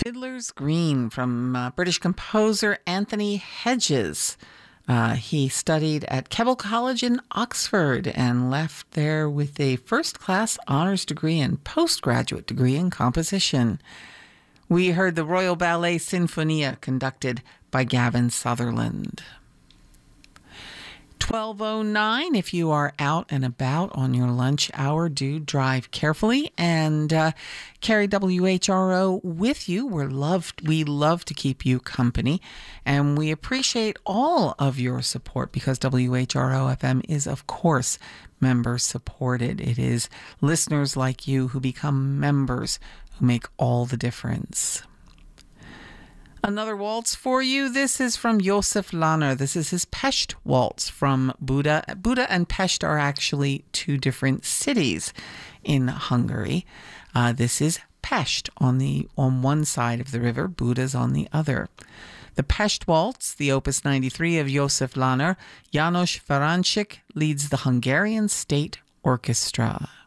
Fiddler's Green from British composer Anthony Hedges. He studied at Keble College in Oxford and left there with a first-class honors degree and postgraduate degree in composition. We heard the Royal Ballet Sinfonia conducted by Gavin Sutherland. 12:09. If you are out and about on your lunch hour, do drive carefully and carry WHRO with you. We love to keep you company, and we appreciate all of your support because WHRO FM is, of course, member supported. It is listeners like you who become members who make all the difference. Another waltz for you. This is from Josef Lanner. This is his Pest waltz from Buda. Buda and Pest are actually two different cities in Hungary. This is Pest on one side of the river. Buda's on the other. The Pest waltz, the Opus 93 of Josef Lanner. János Ferencsik leads the Hungarian State Orchestra.